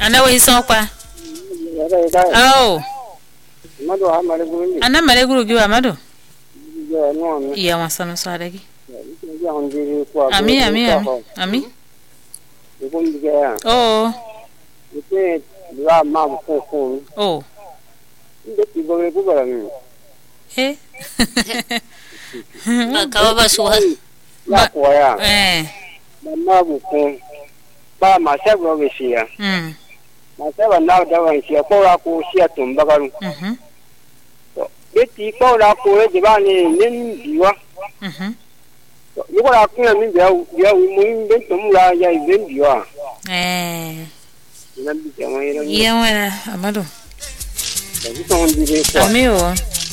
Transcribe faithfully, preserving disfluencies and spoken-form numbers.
Ana we sokwa. Oh. Mado amare guru. Ana mare guru gi Amado. Ya no. Iya masano saregi. Ya ondiri kwa. Ami ami ami. Oh. Ite la ma ko ko. Oh. Inde tiboge kubara ni. Eh. Makawa baswa. La kwa ya. Eh. Mama bu ko. Ba ma se go be sia. Mm. Ma se ba na da wan sia ko ra ko sia tum bagaru. Mhm. To beti ko ra ko e de ba ni nin biwa. Mhm. To ni ko ra ko ni biya biya mu ben tum la ya ben biwa. Eh. Ina bi jama ira. Iya wala Amado. Ami o.